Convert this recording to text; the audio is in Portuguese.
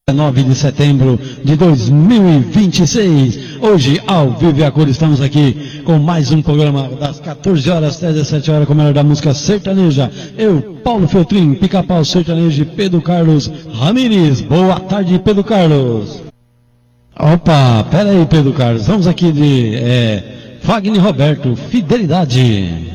9 de setembro de 2026. Hoje, ao vivo e a cor, estamos aqui com mais um programa das 14 horas até 17 horas, com o melhor da música sertaneja. Eu, Paulo Feltrin, Pica-Pau Sertanejo, Pedro Carlos Ramires. Boa tarde, Pedro Carlos. Opa, pera aí, Pedro Carlos. Vamos aqui de Wagner Roberto, Fidelidade.